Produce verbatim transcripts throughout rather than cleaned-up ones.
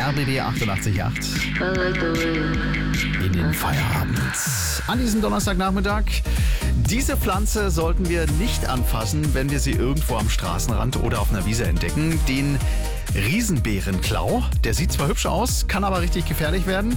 R B B achtundachtzig Komma acht in den Feierabend. An diesem Donnerstagnachmittag. Diese Pflanze sollten wir nicht anfassen, wenn wir sie irgendwo am Straßenrand oder auf einer Wiese entdecken. Den Riesenbeerenklau. Der sieht zwar hübsch aus, kann aber richtig gefährlich werden.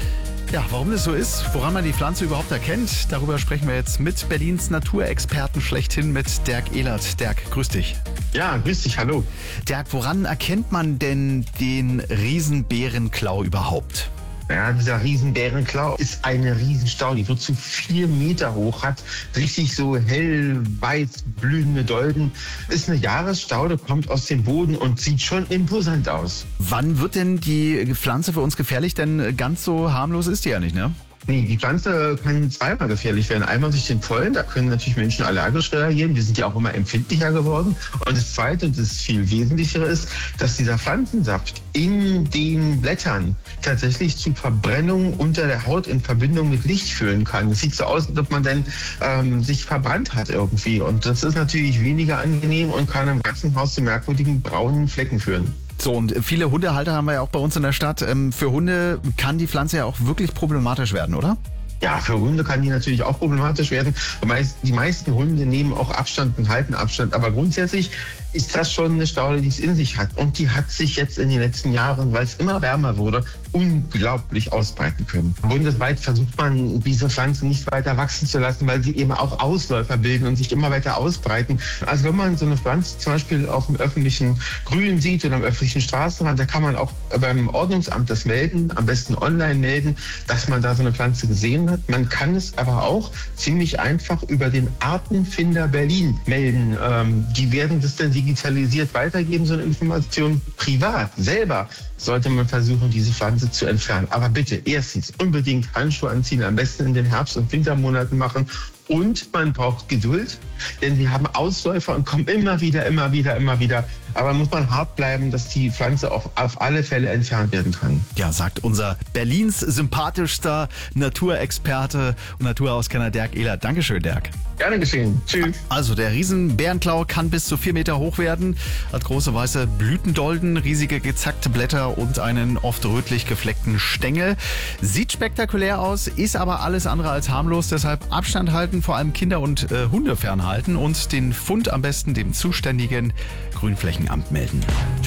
Ja, warum das so ist, woran man die Pflanze überhaupt erkennt, darüber sprechen wir jetzt mit Berlins Naturexperten schlechthin, mit Dirk Ehlert. Dirk, grüß dich. Ja, grüß dich, hallo. Dirk, woran erkennt man denn den Riesenbeerenklau überhaupt? Ja, dieser Riesenbeerenklau ist eine Riesenstaude, die wird zu vier Meter hoch, hat richtig so hell weiß blühende Dolden. Ist eine Jahresstaude, kommt aus dem Boden und sieht schon imposant aus. Wann wird denn die Pflanze für uns gefährlich? Denn ganz so harmlos ist die ja nicht, ne? Nee, die Pflanze kann zweimal gefährlich werden. Einmal durch den Pollen, da können natürlich Menschen allergisch reagieren. Die sind ja auch immer empfindlicher geworden. Und das Zweite, und das viel Wesentlichere ist, dass dieser Pflanzensaft in den Blättern tatsächlich zu Verbrennung unter der Haut in Verbindung mit Licht führen kann. Es sieht so aus, als ob man dann ähm, sich verbrannt hat irgendwie. Und das ist natürlich weniger angenehm und kann im ganzen Haus zu merkwürdigen braunen Flecken führen. So, und viele Hundehalter haben wir ja auch bei uns in der Stadt. Für Hunde kann die Pflanze ja auch wirklich problematisch werden, oder? Ja, für Hunde kann die natürlich auch problematisch werden. Die meisten Hunde nehmen auch Abstand und halten Abstand. Aber grundsätzlich ist das schon eine Staude, die es in sich hat. Und die hat sich jetzt in den letzten Jahren, weil es immer wärmer wurde, unglaublich ausbreiten können. Bundesweit versucht man, diese Pflanzen nicht weiter wachsen zu lassen, weil sie eben auch Ausläufer bilden und sich immer weiter ausbreiten. Also wenn man so eine Pflanze zum Beispiel auf dem öffentlichen Grün sieht oder am öffentlichen Straßenrand, da kann man auch beim Ordnungsamt das melden, am besten online melden, dass man da so eine Pflanze gesehen hat. Man kann es aber auch ziemlich einfach über den Artenfinder Berlin melden. Ähm, die werden das dann digitalisiert weitergeben, so eine Information. Privat, selber sollte man versuchen, diese Pflanze zu entfernen. Aber bitte, erstens unbedingt Handschuhe anziehen, am besten in den Herbst- und Wintermonaten machen. Und man braucht Geduld, denn sie haben Ausläufer und kommen immer wieder, immer wieder, immer wieder. Aber muss man hart bleiben, dass die Pflanze auf, auf alle Fälle entfernt werden kann. Ja, sagt unser Berlins sympathischster Naturexperte und Naturauskenner Dirk Ehlert. Dankeschön, Dirk. Gerne geschehen. Tschüss. Also der Riesenbärenklau kann bis zu vier Meter hoch werden, hat große weiße Blütendolden, riesige gezackte Blätter und einen oft rötlich gefleckten Stängel. Sieht spektakulär aus, ist aber alles andere als harmlos. Deshalb Abstand halten, vor allem Kinder und äh, Hunde fernhalten und den Fund am besten dem zuständigen Grünflächenamt melden. Tschüss.